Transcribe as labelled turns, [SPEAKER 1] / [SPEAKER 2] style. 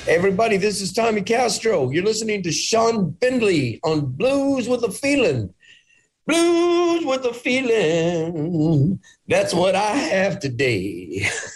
[SPEAKER 1] Everybody, this is Tommy Castro. You're listening to Sean Findley on Blues with a Feeling. Blues with a Feeling. That's what I have today.